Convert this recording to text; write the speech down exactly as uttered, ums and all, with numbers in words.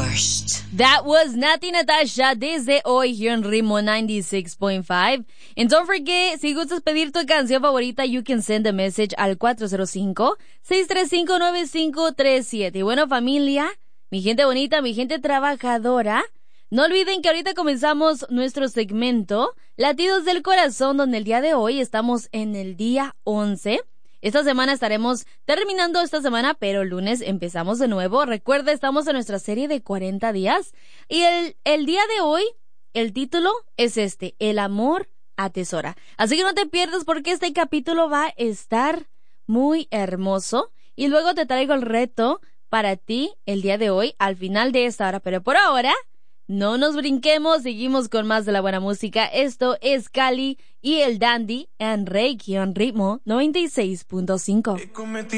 That was Nati Natasha desde hoy here en Ritmo noventa y seis punto cinco. And don't forget, si gustas pedir tu canción favorita, you can send a message al cuatro cero cinco, seis tres cinco, nueve cinco tres siete. Y bueno, familia, mi gente bonita, mi gente trabajadora, no olviden que ahorita comenzamos nuestro segmento Latidos del Corazón, donde el día de hoy estamos en el día once. Esta semana estaremos terminando esta semana, pero el lunes empezamos de nuevo. Recuerda, estamos en nuestra serie de cuarenta días. Y el, el día de hoy, el título es este, El amor atesora. Así que no te pierdas porque este capítulo va a estar muy hermoso. Y luego te traigo el reto para ti el día de hoy, al final de esta hora. Pero por ahora, no nos brinquemos, seguimos con más de la buena música. Esto es Cali y el Dandy en Reiki en Ritmo noventa y seis punto cinco.